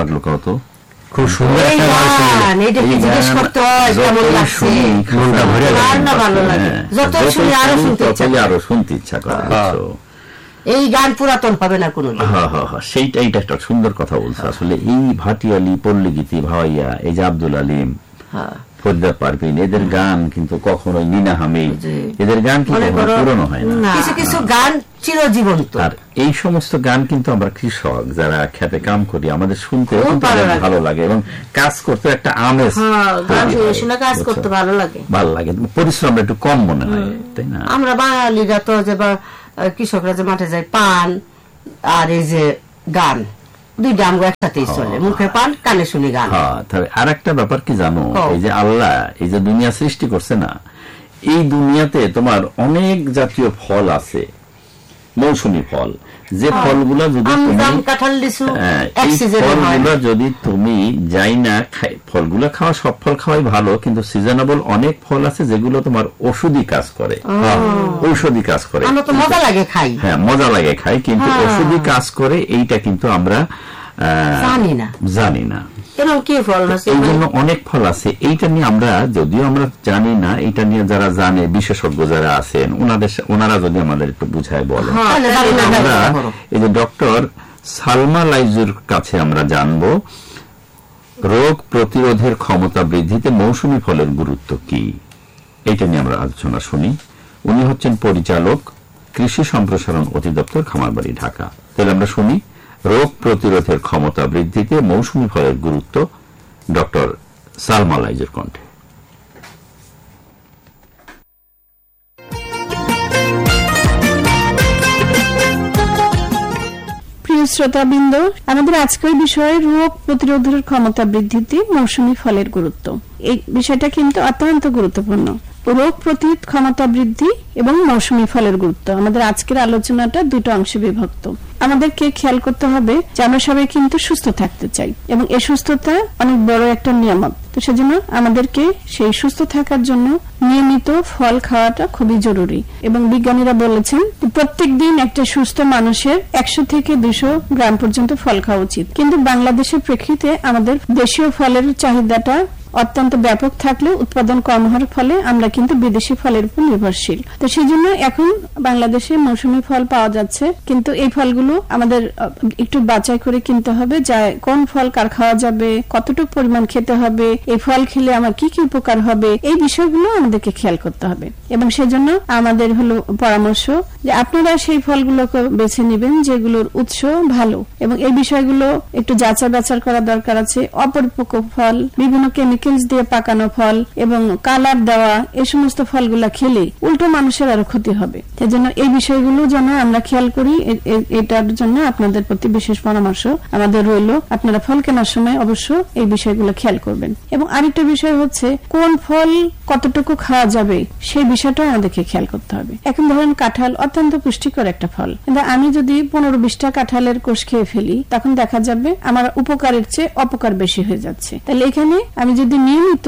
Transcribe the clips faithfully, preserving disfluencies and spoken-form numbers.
লাগলো কত? খুব সুন্দর আরো শুনতে ইচ্ছা করে। এই গান পুরাতন হবে না কোনো। সেইটা এইটা একটা সুন্দর কথা বলছে আসলে। এই ভাটিয়ালি, পল্লীগীতি, ভাওয়াইয়া, এই যে আব্দুল আলিম, ফরিদা পারভিন, এদের গান কিন্তু কখনোই, নিনা হামিদ, এদের গান কিন্তু পুরনো হয় না। কিছু কিছু গান চিরজীবন্ত। আর এই সমস্ত গান কিন্তু আমরা কৃষক যারা খেতে কাম করি, আমাদের শুনতে ভালো লাগে এবং কাজ করতে একটা আমেজ, কাজ করতে ভালো লাগে, ভালো লাগে, পরিশ্রমটা একটু কম মনে হয়, তাই না? আমরা বাঙালিরা তো যে কৃষকরা যে মাঠে যায়, পান আর এই যে গান, দুইটা আমরা একসাথেই চলে, মুখে পান কানে শুনি গান। আর একটা ব্যাপার কি জানো, এই যে আল্লাহ এই যে দুনিয়া সৃষ্টি করছে না, এই দুনিয়াতে তোমার অনেক জাতীয় ফল আছে, মৌসুমী ফল, যে ফলগুলা যদি ফলগুলা যদি তুমি যাই না খাই, ফলগুলা খাওয়া, সব ফল খাওয়াই ভালো, কিন্তু সিজনেবল অনেক ফল আছে যেগুলো তোমার ওষুধি কাজ করে, ঔষধি কাজ করে, মজা লাগে খাই, হ্যাঁ মজা লাগে খাই, কিন্তু ওষুধি কাজ করে এইটা কিন্তু আমরা জানি না জানি না কি ফল আছে, এই জন্য অনেক ফল আছে। এইটা নিয়ে আমরা যদিও আমরা জানি না, এটা নিয়ে যারা জানে, বিশেষজ্ঞ যারা আছেন, ওনাদের ওনারা যদি আমাদের একটু বুঝায় বলে। আমরা এই যে ডক্টর সালমা লাইজুর কাছে আমরা জানবো রোগ প্রতিরোধের ক্ষমতা বৃদ্ধিতে মৌসুমী ফলের গুরুত্ব কি, এইটা নিয়ে আমরা আলোচনা শুনি। উনি হচ্ছেন পরিচালক, কৃষি সম্প্রসারণ অধিদপ্তর, খামারবাড়ি, ঢাকা। তাহলে আমরা শুনি রোগ প্রতিরোধের ক্ষমতা বৃদ্ধিতে মৌসুমী ফলের গুরুত্ব, ডক্টর সালমা লাইজুর কণ্ঠে। প্রিয় শ্রোতাবৃন্দ, আমাদের আজকের বিষয় রোগ প্রতিরোধের ক্ষমতা বৃদ্ধিতে মৌসুমী ফলের গুরুত্ব। এই বিষয়টা কিন্তু অত্যন্ত গুরুত্বপূর্ণ। রোগ প্রতিরোধ ক্ষমতা বৃদ্ধি এবং মৌসুমী ফলের গুরুত্ব। আমাদের আজকের আলোচনাটা দুটো অংশে বিভক্ত। আমাদেরকে খেয়াল করতে হবে যে আমরা সবাই কিন্তু সুস্থ থাকতে চাই এবং এই সুস্থতা অনেক বড় একটা নিয়ামত। তো সেজন্য আমাদেরকে সেই সুস্থ থাকার জন্য নিয়মিত ফল খাওয়াটা খুবই জরুরি। এবং বিজ্ঞানীরা বলেছেন প্রত্যেক দিন একটা সুস্থ মানুষের একশো থেকে দুশো গ্রাম পর্যন্ত ফল খাওয়া উচিত। কিন্তু বাংলাদেশের প্রেক্ষিতে আমাদের দেশীয় ফলের চাহিদাটা অত্যন্ত ব্যাপক থাকলেও উৎপাদন কম হওয়ার ফলে আমরা কিন্তু বিদেশি ফলের উপর নির্ভরশীল। তো সেই জন্য এখন বাংলাদেশে মৌসুমী ফল পাওয়া যাচ্ছে, কিন্তু এই ফলগুলো আমাদের একটু বাছাই করে কিনতে হবে, যা কোন ফল কার খাওয়া যাবে, কতটুকু পরিমাণ খেতে হবে, এই ফল খেলে আমার কি কি উপকার হবে, এই বিষয়গুলো আমাদেরকে খেয়াল করতে হবে। এবং সেজন্য আমাদের হলো পরামর্শ যে আপনারা সেই ফলগুলোকে বেছে নেবেন যেগুলোর উৎস ভালো, এবং এই বিষয়গুলো একটু যাচাই বাছাই করা দরকার আছে। অপরিপক্ক ফল, বিভিন্ন কেমিক্যাল দিয়ে পাকানো ফল এবং কালার দেওয়া, এই সমস্ত ফলগুলা খেলে উল্টো মানুষের আরো ক্ষতি হবে। সেজন্য এই বিষয়গুলো যেন আমরা খেয়াল করি, এটার জন্য আপনাদের প্রতি বিশেষ পরামর্শ আমাদের রইল। আপনারা ফল কেনার সময় অবশ্য এই বিষয়গুলো খেয়াল করবেন। এবং আরেকটা বিষয় হচ্ছে কোন ফল কতটুকু খাওয়া যাবে সেই বিষয়টা আমাদেরকে খেয়াল করতে হবে। এখন ধরেন কাঁঠাল অত্যন্ত পুষ্টিকর একটা ফল, কিন্তু আমি যদি পনেরো বিশটা কাঁঠালের কোষ খেয়ে ফেলি তখন দেখা যাবে আমার উপকারের চেয়ে অপকার বেশি হয়ে যাচ্ছে। তাহলে এখানে আমি যদি নিয়মিত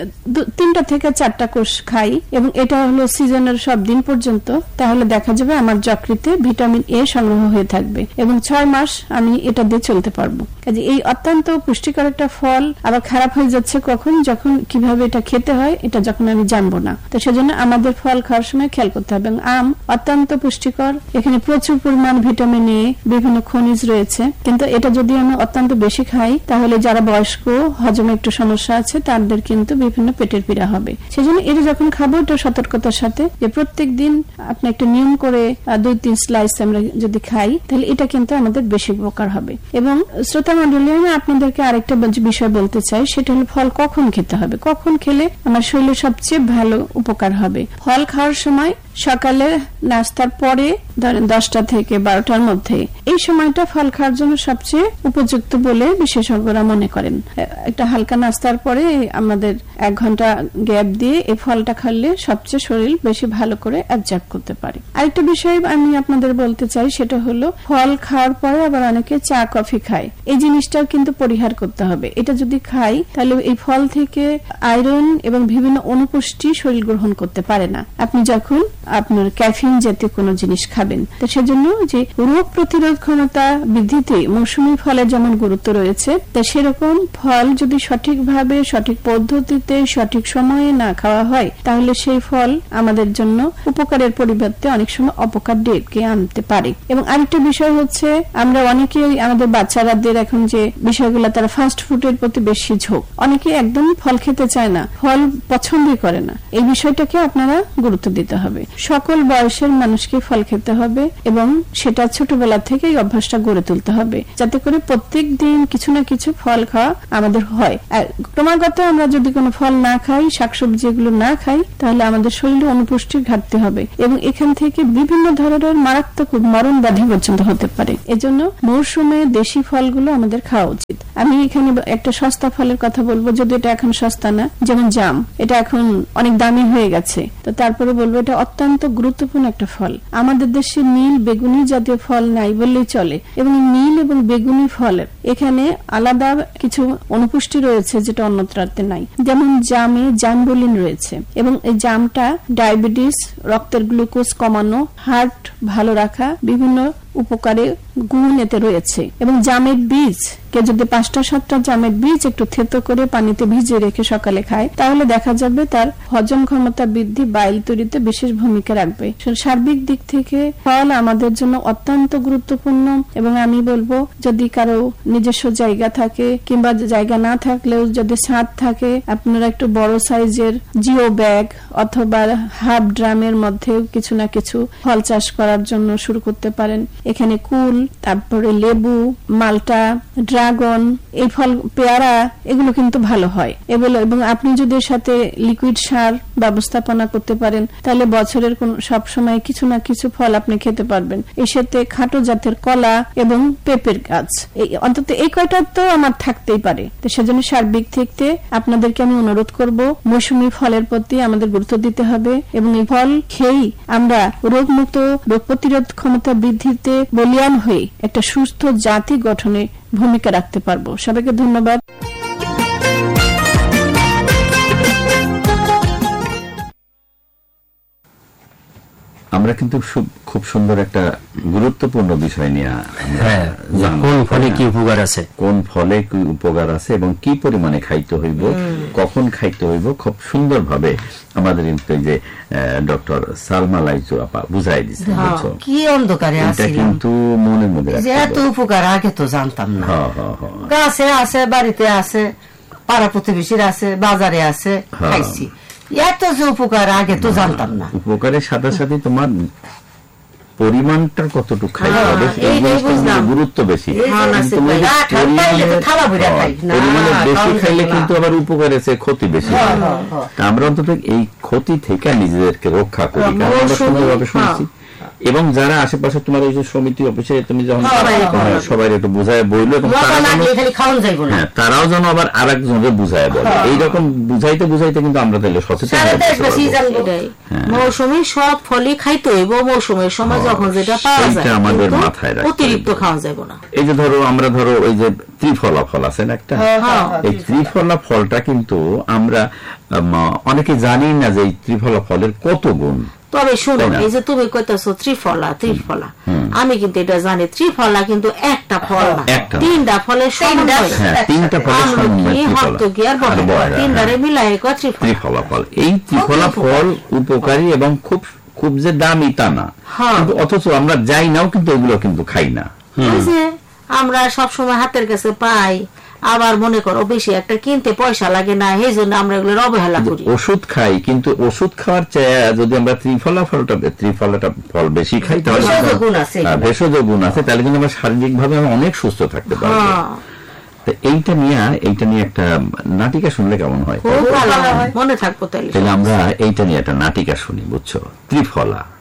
তিনটা থেকে চারটা কোষ খাই এবং এটা হলো সিজনের সব দিন পর্যন্ত, তাহলে দেখা যাবে আমার যকৃতে ভিটামিন এ সংগ্রহ হয়ে থাকবে এবং ছয় মাস আমি এটা দিয়ে চলতে পারবো। কাজে এই অত্যন্ত পুষ্টিকর একটা ফল আবার খারাপ হয়ে যাচ্ছে কখন, যখন কিভাবে এটা খেতে হয় এটা যখন আমি জানবো না। তো সেজন্য আমাদের ফল খাওয়ার সময় খেয়াল করতে হবে। আম অত্যন্ত পুষ্টিকর, এখানে প্রচুর পরিমাণ ভিটামিন এ, বিভিন্ন খনিজ রয়েছে, কিন্তু এটা যদি আমি অত্যন্ত বেশি খাই তাহলে যারা বয়স্ক, হজমে একটু সমস্যা আছে, তাদের কিন্তু বিভিন্ন পেটের পীড়া হবে। সেজন্য এটা যখন খাবো এটা সতর্কতার সাথে, যে প্রত্যেক দিন আপনি একটা নিয়ম করে দুই তিন স্লাইস আমরা যদি খাই তাহলে এটা কিন্তু আমাদের বেশি উপকার হবে। এবং শ্রোতা মন্ডলী, আমি আপনাদেরকে আরেকটা বিষয় বলতে চাই, সেটা হলো ফল কখন খেতে হবে, কখন খেলে আমার শরীরে সবচেয়ে ভালো উপকার হবে। ফল খাওয়ার সময় সকালে নাস্তার পরে ধরেন দশটা থেকে বারোটার মধ্যে, এই সময়টা ফল খাওয়ার জন্য সবচেয়ে উপযুক্ত বলে বিশেষজ্ঞরা মনে করেন। একটা হালকা নাস্তার পরে আমাদের এক ঘন্টা গ্যাপ দিয়ে এই ফলটা খাইলে সবচেয়ে শরীর বেশি ভালো করে অ্যাবজর্ব করতে পারে। আরেকটা বিষয় আমি আপনাদের বলতে চাই, সেটা হলো ফল খাওয়ার পরে আবার অনেকে চা কফি খায়, এই জিনিসটাও কিন্তু পরিহার করতে হবে। এটা যদি খাই তাহলে এই ফল থেকে আয়রন এবং বিভিন্ন অনুপুষ্টি শরীর গ্রহণ করতে পারে না আপনি যখন আপনার ক্যাফিন জাতীয় কোনো জিনিস খাবেন। তো সেজন্য যে রোগ প্রতিরোধ ক্ষমতা বৃদ্ধিতে মৌসুমী ফলের যেমন গুরুত্ব রয়েছে, তা সেরকম ফল যদি সঠিকভাবে সঠিক পদ্ধতিতে সঠিক সময়ে না খাওয়া হয় তাহলে সেই ফল আমাদের জন্য উপকারের পরিবর্তে অনেক সময় অপকার ডেকে আনতে পারে। এবং আরেকটা বিষয় হচ্ছে, আমরা অনেকেই আমাদের বাচ্চারাদের এখন যে বিষয়গুলো, তারা ফাস্ট ফুডের প্রতি বেশি ঝোঁক, অনেকে একদম ফল খেতে চায় না, ফল পছন্দই করে না। এই বিষয়টাকে আপনারা গুরুত্ব দিতে হবে। সকল বয়সের মানুষকে ফল খেতে হবে এবং সেটা ছোটবেলা থেকেই অভ্যাসটা গড়ে তুলতে হবে, যাতে করে প্রত্যেক দিন কিছু না কিছু ফল খাওয়া আমাদের হয়। আর ক্রমাগত আমরা যদি কোনো ফল না খাই, শাকসবজি এগুলো না খাই, তাহলে আমাদের শরীরে অনুপুষ্টির ঘাটতি হবে এবং এখান থেকে বিভিন্ন ধরনের মারাত্মক মরণ ব্যাধি পর্যন্ত হতে পারে। এজন্য মৌসুমে দেশি ফলগুলো আমাদের খাওয়া উচিত। আমি এখানে একটা সস্তা ফলের কথা বলবো, যদি এটা এখন সস্তা না, যেমন জাম, এটা এখন অনেক দামি হয়ে গেছে, তো তারপরে বলবো এটা অত্যন্ত গুরুত্বপূর্ণ একটা ফল। আমাদের দেশে নীল বেগুনি জাতীয় ফল নাই বললেই চলে, এবং নীল এবং বেগুনি ফলের এখানে আলাদা কিছু অনুপুষ্টি রয়েছে যেটা অন্যত্রাতে নাই। যেমন জামে জাম্বুলিন রয়েছে এবং এই জামটা ডায়াবেটিস, রক্তের গ্লুকোজ কমানো, হার্ট ভালো রাখা, বিভিন্ন উপকারে গুণ এতে রয়েছে। এবং জামের বীজ, কে যদি পাঁচটা সাতটা জামের বীজ একটু থেতো করে পানিতে ভিজিয়ে রেখে সকালে খায়, তাহলে দেখা যাবে তার হজম ক্ষমতা বৃদ্ধি, বাইল তৈরিতে বিশেষ ভূমিকা রাখবে। সার্বিক দিক থেকে ফল আমাদের জন্য অত্যন্ত গুরুত্বপূর্ণ। এবং আমি বলবো, যদি কারো নিজস্ব জায়গা থাকে কিংবা জায়গা না থাকলেও যদি ছাদ থাকে, আপনারা একটু বড় সাইজের জিও ব্যাগ অথবা হাফ ড্রামের মধ্যে কিছু না কিছু ফল চাষ করার জন্য শুরু করতে পারেন। এখানে কুল, তারপরে লেবু, মাল্টা, ড্রাগন, এই ফল, পেয়ারা, এগুলো কিন্তু ভালো হয় এগুলো। এবং আপনি যদি এর সাথে লিকুইড সার ব্যবস্থাপনা করতে পারেন, তাহলে বছরের কোন সব সময় কিছু না কিছু ফল আপনি খেতে পারবেন। এর সাথে খাটো জাতের কলা এবং পেঁপের গাছ, অন্তত এই কয়টা তো আমার থাকতেই পারে। তো সেজন্য সার্বিক থেকে আপনাদেরকে আমি অনুরোধ করব, মৌসুমী ফলের প্রতি আমাদের গুরুত্ব দিতে হবে এবং এই ফল খেয়েই আমরা রোগমুক্ত, রোগ প্রতিরোধ ক্ষমতা বৃদ্ধিতে বলিয়ান হয়ে একটা সুস্থ জাতি গঠনে ভূমিকা রাখতে পারবো। সবাইকে ধন্যবাদ। আমরা কিন্তু খুব সুন্দর একটা গুরুত্বপূর্ণ বিষয় নিয়ে, হ্যাঁ, কোন ফলে কি উপকার আছে, কোন ফলে কি উপকার আছে এবং কি পরিমাণে খাইতে হইব, কখন খাইতে হইব, খুব সুন্দর ভাবে আমাদের যে ডক্টর সালমা লাইজু আপা বুঝাই দিচ্ছে। কি অন্ধকারে এটা কিন্তু মনের মধ্যে এত উপকার আগে তো জানতাম না। হ্যাঁ হ্যাঁ হ্যাঁ, গাছে আছে, বাড়িতে আছে, পাড়া প্রতিবেশীর আছে, বাজারে আছে, খাইছি। এত যে উপকার আগে তো জানতাম না। উপকারের সাথে সাথে তোমার পরিমাণটা কতটুকু খাইতে হবে গুরুত্ব বেশি। পরিমাণে বেশি খাইলে কিন্তু আবার উপকার আছে, ক্ষতি বেশি। আমরা অন্তত এই ক্ষতি থেকে নিজেদেরকে রক্ষা করি, কারণ আমরা সুন্দরভাবে শুনছি। এবং যারা আশেপাশে তোমার এই যে সমিতি অফিসে তুমি যখন সবাই একটু বুঝায় বললো, তারাও যেন আবার আর একজনকে বুঝায় বলে, এইরকম বুঝাইতে বুঝাইতে কিন্তু আমরা তাহলে সচেতন। মৌসুমী সব ফলই খাইতে হইব, মৌসুমের সময় যখন যেটা পাওয়া যায় আমাদের মাথায় রাখতে, অতিরিক্ত খাওয়া যাবে না। এই যে ধরো আমরা ধরো ওই যে ত্রিফলা ফল আছে না একটা, এই ত্রিফলা ফলটা কিন্তু আমরা অনেকে জানি না যে এই ত্রিফলা ফলের কত গুণ। তবে শুনো, এই যে তুমি কইতেছো ত্রিফলা ত্রিফলা, আমি কিন্তু এটা জানি ত্রিফলা কিন্তু একটা ফল না, তিনটা ফলের সমন্বয়, তিনটা তিনটারে মিলাই ত্রিফলা ফল। এই ত্রিফলা ফল উপকারী এবং খুব খুব যে দামি তা না, কিন্তু অথচ আমরা যাই নাও কিন্তু এগুলো কিন্তু খাই না। আমরা সবসময় হাতের কাছে পাই, আবার মনে করো বেশি একটা কিনতে পয়সা লাগে না, এই জন্য আমরা এগুলোর অবহেলা করি। ওষুধ খাই, কিন্তু ওষুধ খাওয়ার চেয়ে যদি আমরা ত্রিফলা ফলটা ত্রিফলাটা ফল বেশি খাই, তাহলে ভেষজ গুণ আছে, তাহলে কিন্তু আমরা শারীরিক ভাবে অনেক সুস্থ থাকতে পারবো। এইটা নিয়ে এইটা নিয়ে একটা নাটিকা শুনলে কেমন হয়? মনে থাকবো। তাহলে আমরা এইটা নিয়ে একটা নাটিকা শুনি, বুঝছো? ত্রিফলা।